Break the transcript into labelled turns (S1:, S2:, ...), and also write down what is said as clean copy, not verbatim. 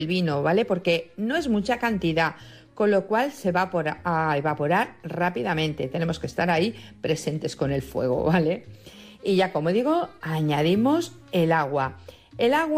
S1: vino, ¿vale? Porque no es mucha cantidad, con lo cual se va a evaporar rápidamente. Tenemos que estar ahí presentes con el fuego, ¿vale? Y ya, como digo, añadimos el agua. El agua